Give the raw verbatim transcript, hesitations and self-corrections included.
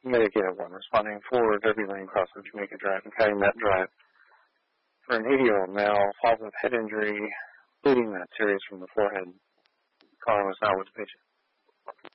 Medicated one responding for Derby Lane crossing Jamaica Drive and Calumet Drive for an eighty-year-old male, falls with head injury, bleeding not serious from the forehead. Calling was not with the patient.